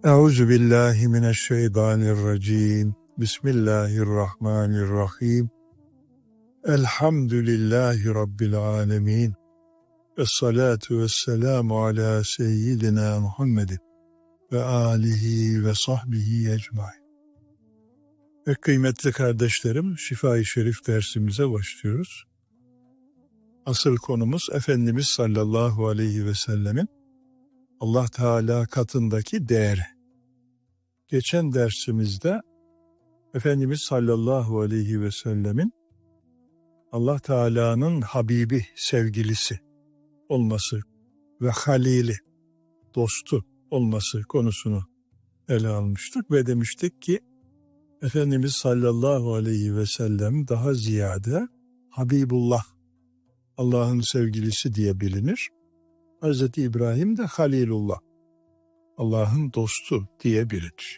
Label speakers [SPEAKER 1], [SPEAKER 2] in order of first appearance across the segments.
[SPEAKER 1] Euzu billahi mineşşeytanirracim. Bismillahirrahmanirrahim. Elhamdülillahi rabbil alamin. Essalatu vesselamu ala seyyidina Muhammedin ve alihi ve sahbihi ecmaîn. Ve kıymetli kardeşlerim, Şifa-i Şerif dersimize başlıyoruz. Asıl konumuz Efendimiz sallallahu aleyhi ve sellemin Allah Teala katındaki değeri. Geçen dersimizde Efendimiz sallallahu aleyhi ve sellemin Allah Teala'nın Habibi, sevgilisi olması ve halili, dostu olması konusunu ele almıştık ve demiştik ki Efendimiz sallallahu aleyhi ve sellem daha ziyade Habibullah, Allah'ın sevgilisi diye bilinir. Hz. İbrahim de Halilullah, Allah'ın dostu diye bilinir.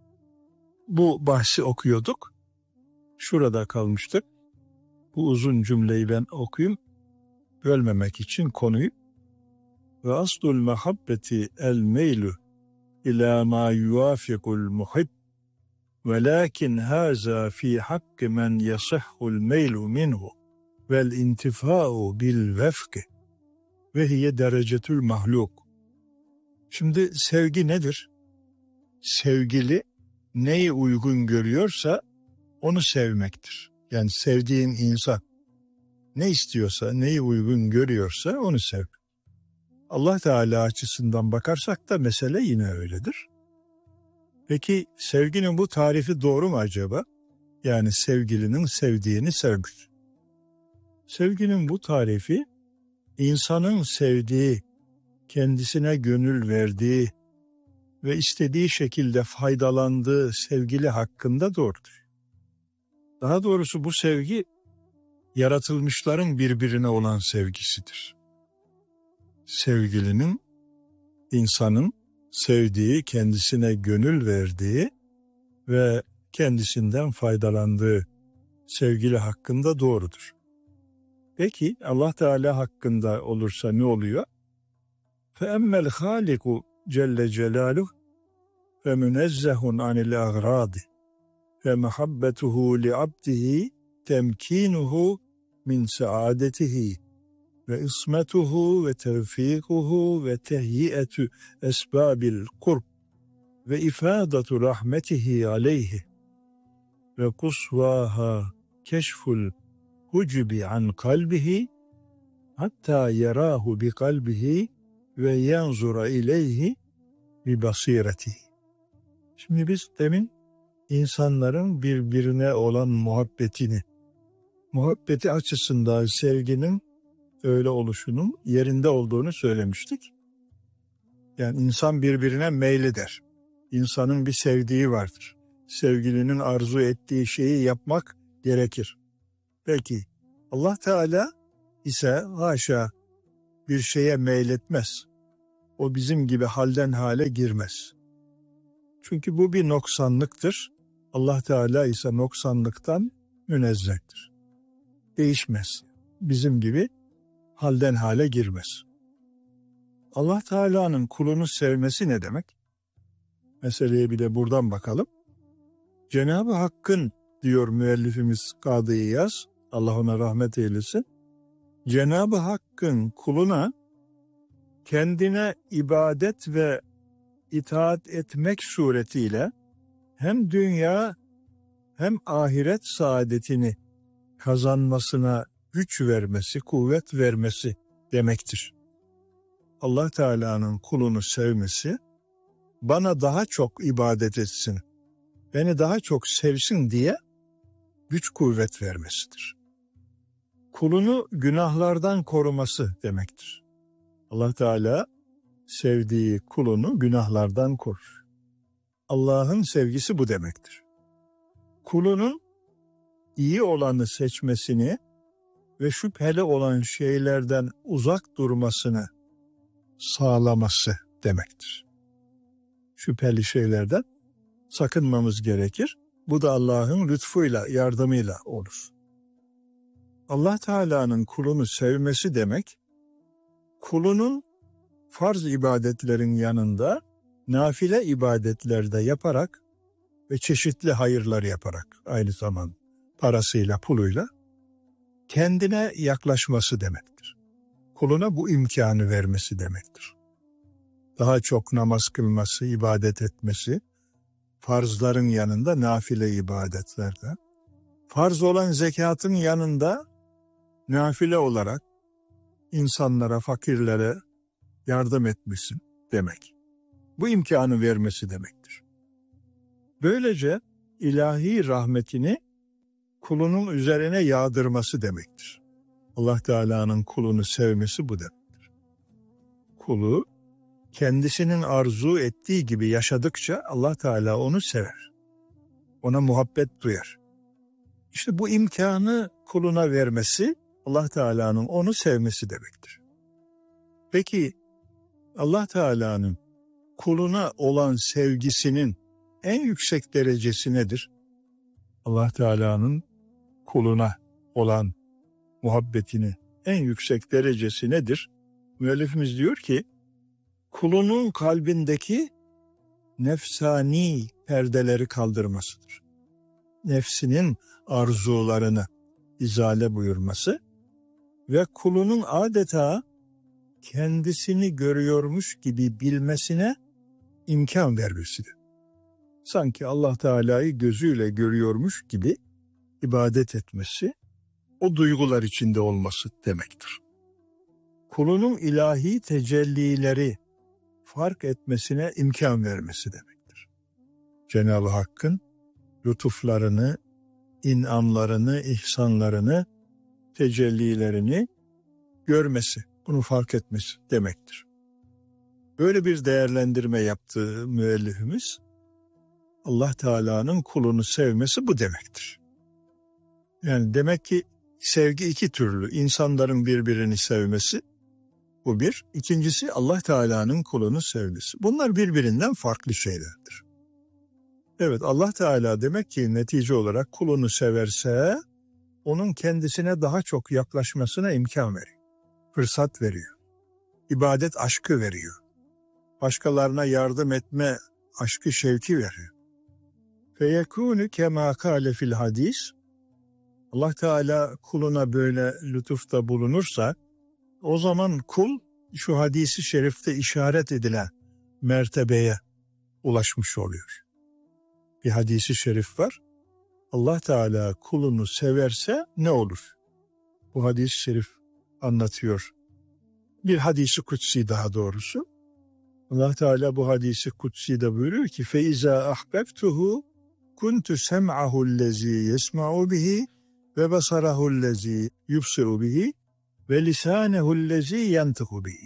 [SPEAKER 1] Bu bahsi okuyorduk. Şurada kalmıştık. Bu uzun cümleyi ben okuyayım, bölmemek için konuyu. Ve aslul mehabbeti el meylu ila ma yuvafikul muhib ve lakin haza fi hakkı men yasihhul meylu minhu vel intifa'u bil vefki ve hiye derecetül mahluk. Şimdi sevgi nedir? Sevgili neyi uygun görüyorsa onu sevmektir. Yani sevdiğin insan ne istiyorsa, neyi uygun görüyorsa onu sev. Allah Teala açısından bakarsak da mesele yine öyledir. Peki sevginin bu tarifi doğru mu acaba? Yani sevgilinin sevdiğini sevmek. Sevginin bu tarifi insanın sevdiği, kendisine gönül verdiği ve istediği şekilde faydalandığı sevgili hakkında doğrudur. Daha doğrusu bu sevgi yaratılmışların birbirine olan sevgisidir. Sevgilinin, insanın sevdiği, kendisine gönül verdiği ve kendisinden faydalandığı sevgili hakkında doğrudur. Peki Allah Teala hakkında olursa ne oluyor? فَاَمَّا الْخَالِقُ Celle Celaluhu ve münezzehun anil agradi ve muhabbetuhu li abdihi temkinuhu min saadetihi ve ismetuhu ve tevfikuhu ve tehyiyetu esbabil kurb ve ifadatu rahmetihi aleyhi ve kusvaha keşful hucubi an kalbihi hatta yarahu bi kalbihi ve yanzura ileyhi bi basireti. Şimdi biz demin insanların birbirine olan muhabbeti açısından sevginin öyle oluşunun yerinde olduğunu söylemiştik. Yani insan birbirine meyleder. İnsanın bir sevdiği vardır. Sevgilinin arzu ettiği şeyi yapmak gerekir. Peki Allah Teala ise haşa bir şeye meyletmez. O bizim gibi halden hale girmez. Çünkü bu bir noksanlıktır. Allah Teala ise noksanlıktan münezzehtir. Değişmez. Bizim gibi halden hale girmez. Allah Teala'nın kulunu sevmesi ne demek? Meseleye bir de buradan bakalım. Cenab-ı Hakk'ın diyor müellifimiz Kadı İyaz, Allah ona rahmet eylesin. Cenab-ı Hakk'ın kuluna kendine ibadet ve itaat etmek suretiyle hem dünya hem ahiret saadetini kazanmasına güç vermesi, kuvvet vermesi demektir. Allah Teala'nın kulunu sevmesi, bana daha çok ibadet etsin, beni daha çok sevsin diye güç kuvvet vermesidir. Kulunu günahlardan koruması demektir. Allah Teala sevdiği kulunu günahlardan korur. Allah'ın sevgisi bu demektir. Kulunun iyi olanı seçmesini ve şüpheli olan şeylerden uzak durmasını sağlaması demektir. Şüpheli şeylerden sakınmamız gerekir. Bu da Allah'ın lütfuyla, yardımıyla olur. Allah Teala'nın kulunu sevmesi demek, kulunun farz ibadetlerin yanında nafile ibadetlerde yaparak ve çeşitli hayırlar yaparak, aynı zaman parasıyla, puluyla kendine yaklaşması demektir. Kuluna bu imkanı vermesi demektir. Daha çok namaz kılması, ibadet etmesi, farzların yanında nafile ibadetlerde, farz olan zekatın yanında nafile olarak insanlara, fakirlere yardım etmesin demek. Bu imkanı vermesi demektir. Böylece ilahi rahmetini kulunun üzerine yağdırması demektir. Allah Teala'nın kulunu sevmesi bu demektir. Kulu kendisinin arzu ettiği gibi yaşadıkça Allah Teala onu sever. Ona muhabbet duyar. İşte bu imkanı kuluna vermesi Allah Teala'nın onu sevmesi demektir. Peki Allah Teala'nın kuluna olan sevgisinin en yüksek derecesi nedir? Allah Teala'nın kuluna olan muhabbetinin en yüksek derecesi nedir? Müellifimiz diyor ki, kulunun kalbindeki nefsani perdeleri kaldırmasıdır. Nefsinin arzularını izale buyurması ve kulunun adeta kendisini görüyormuş gibi bilmesine imkan vermesidir. Sanki Allah Teala'yı gözüyle görüyormuş gibi ibadet etmesi, o duygular içinde olması demektir. Kulunun ilahi tecellileri fark etmesine imkan vermesi demektir. Cenab-ı Hakk'ın lütuflarını, inamlarını, ihsanlarını, tecellilerini görmesi, bunu fark etmesi demektir. Böyle bir değerlendirme yaptığı müellifimiz, Allah Teala'nın kulunu sevmesi bu demektir. Yani demek ki sevgi iki türlü. İnsanların birbirini sevmesi, bu bir. İkincisi Allah Teala'nın kulunu sevmesi. Bunlar birbirinden farklı şeylerdir. Evet, Allah Teala demek ki netice olarak kulunu severse, onun kendisine daha çok yaklaşmasına imkan veriyor. Fırsat veriyor. İbadet aşkı veriyor. Başkalarına yardım etme aşkı, şevki veriyor. Feyekûnü kemâ kâle fil hadis. Allah Teala kuluna böyle lütufta bulunursa, o zaman kul şu hadisi şerifte işaret edilen mertebeye ulaşmış oluyor. Bir hadisi şerif var. Allah Teala kulunu severse ne olur? Bu hadis-i şerif anlatıyor. Bir hadisi kutsi daha doğrusu. Allah Teala bu hadisi kutsi de buyuruyor ki فَاِذَا أَحْبَبْتُهُ كُنْتُ سَمْعَهُ الَّذ۪ي يَسْمَعُ بِهِ وَبَصَرَهُ الَّذ۪ي يُبْصِرُ بِهِ وَلِسَانَهُ الَّذ۪ي يَنْتِقُ بِهِ.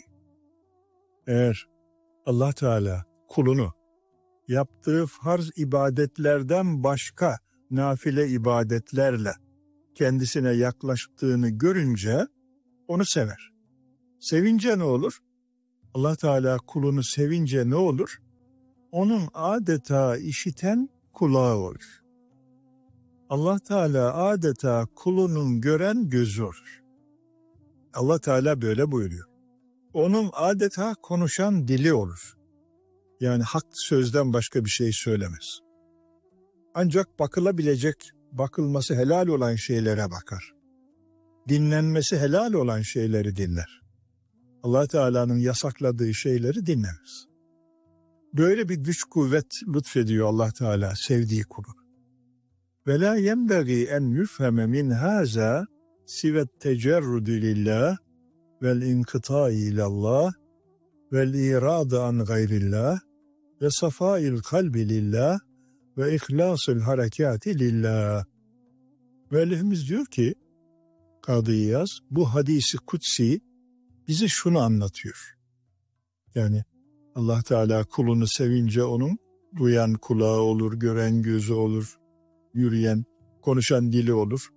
[SPEAKER 1] Eğer Allah Teala kulunu yaptığı farz ibadetlerden başka nafile ibadetlerle kendisine yaklaştığını görünce onu sever. Sevince ne olur? Allah Teala kulunu sevince ne olur? Onun adeta işiten kulağı olur. Allah Teala adeta kulunun gören gözü olur. Allah Teala böyle buyuruyor. Onun adeta konuşan dili olur. Yani hak sözden başka bir şey söylemez. Ancak bakılabilecek, bakılması helal olan şeylere bakar. Dinlenmesi helal olan şeyleri dinler. Allah Teala'nın yasakladığı şeyleri dinlemez. Böyle bir güç kuvvet lütfediyor Allah Teala sevdiği kuluna. Ve la yenbagî en yufheme min hâzâ sivet tecerrüdü lillah vel inkıtâi ilallah vel irâdı an gayrillah ve safâil kalbi lillah ve ihlâsıl harekâti lillah. Müellifimiz diyor ki, Kadı İyaz, bu hadisi kutsi bize şunu anlatıyor. Yani Allah Teala kulunu sevince onun duyan kulağı olur, gören gözü olur, yürüyen, konuşan dili olur.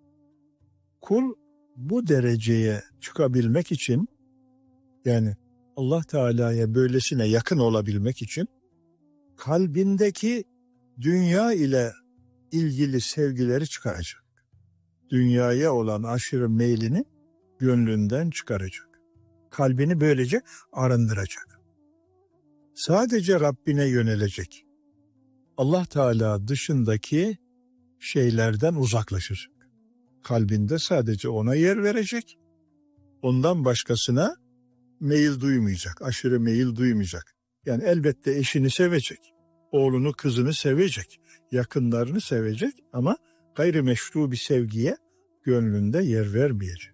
[SPEAKER 1] Kul bu dereceye çıkabilmek için, yani Allah Teala'ya böylesine yakın olabilmek için kalbindeki dünya ile ilgili sevgileri çıkaracak. Dünyaya olan aşırı meylini gönlünden çıkaracak. Kalbini böylece arındıracak. Sadece Rabbine yönelecek. Allah Teala dışındaki şeylerden uzaklaşacak. Kalbinde sadece ona yer verecek. Ondan başkasına meyil duymayacak, aşırı meyil duymayacak. Yani elbette eşini sevecek, oğlunu kızını sevecek, yakınlarını sevecek ama gayrimeşru bir sevgiye gönlünde yer vermeyecek.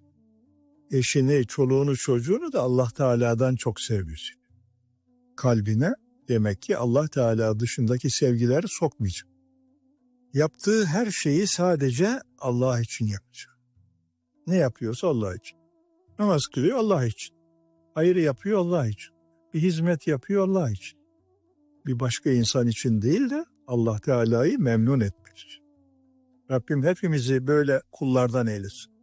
[SPEAKER 1] Eşini, çoluğunu, çocuğunu da Allah Teala'dan çok sevecek. Kalbine demek ki Allah Teala dışındaki sevgileri sokmayacak. Yaptığı her şeyi sadece Allah için yapacak. Ne yapıyorsa Allah için. Namaz kılıyor Allah için. Hayır yapıyor Allah için. Bir hizmet yapıyor Allah için. Bir başka insan için değil de Allah Teala'yı memnun etmek için. Rabbim hepimizi böyle kullardan eylesin.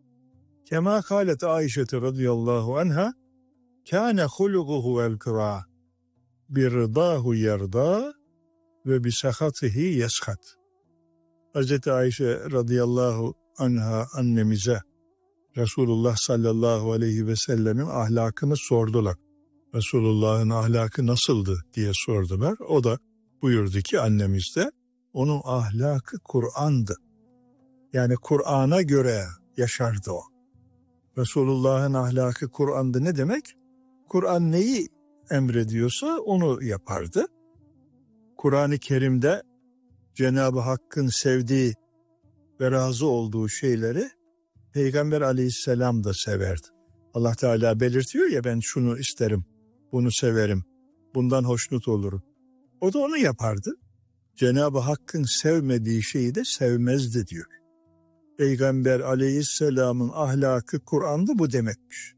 [SPEAKER 1] Kema kâlet Ayşe radıyallahu anha kâne huluguhu vel kıra bir rıdahu yerda ve bi sahatihi yeshat. Hazreti Ayşe radıyallahu anha annemize Resulullah sallallahu aleyhi ve sellemin ahlakını sordular. Resulullah'ın ahlakı nasıldı diye sordular. O da buyurdu ki annemiz de onun ahlakı Kur'an'dı. Yani Kur'an'a göre yaşardı o. Resulullah'ın ahlakı Kur'an'dı ne demek? Kur'an neyi emrediyorsa onu yapardı. Kur'an-ı Kerim'de Cenab-ı Hakk'ın sevdiği ve razı olduğu şeyleri Peygamber aleyhisselam da severdi. Allah Teala belirtiyor ya ben şunu isterim, bunu severim, bundan hoşnut olurum. O da onu yapardı. Cenab-ı Hakk'ın sevmediği şeyi de sevmezdi diyor. Peygamber aleyhisselamın ahlakı Kur'an'da bu demekmiş.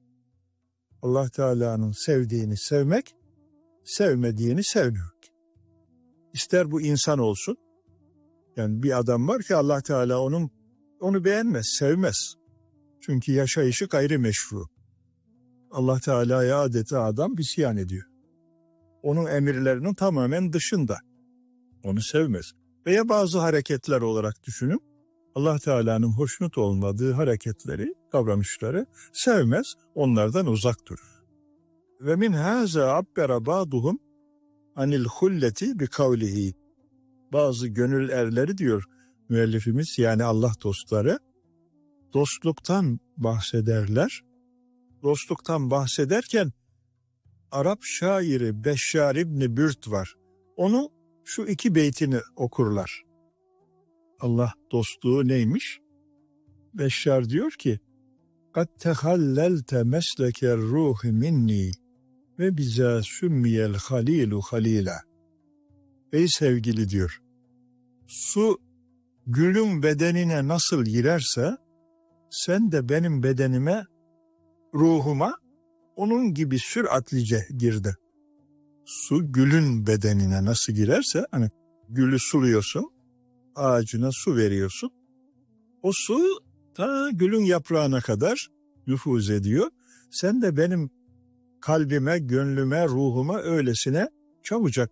[SPEAKER 1] Allah Teala'nın sevdiğini sevmek, sevmediğini sevmek. İster bu insan olsun, yani bir adam var ki Allah Teala onu beğenmez, sevmez. Çünkü yaşayışı gayrimeşru. Allah Teala'ya adeta adam isyan ediyor. Onun emirlerinin tamamen dışında. Onu sevmez. Veya bazı hareketler olarak düşünün. Allah Teala'nın hoşnut olmadığı hareketleri, davranışları sevmez, onlardan uzak durur. Ve min haza abbera ba'duhum anil hulleti bi kavlihi. Bazı gönül erleri diyor müellifimiz yani Allah dostları dostluktan bahsederler. Dostluktan bahsederken Arap şairi Beşşar İbni Bürt var. Onu şu iki beytini okurlar. Allah dostluğu neymiş? Beşşar diyor ki قَدْ تَخَلَّلْتَ مَسْلَكَ الرُّوحِ مِنِّي وَبِزَا سُمِّيَ الْخَلِيلُ خَلِيلًا. Ey sevgili diyor, su gülün bedenine nasıl girerse sen de benim bedenime, ruhuma onun gibi süratlice girdi. Su gülün bedenine nasıl girerse, hani gülü suluyorsun, ağacına su veriyorsun. O su ta gülün yaprağına kadar nüfuz ediyor. Sen de benim kalbime, gönlüme, ruhuma öylesine çabucak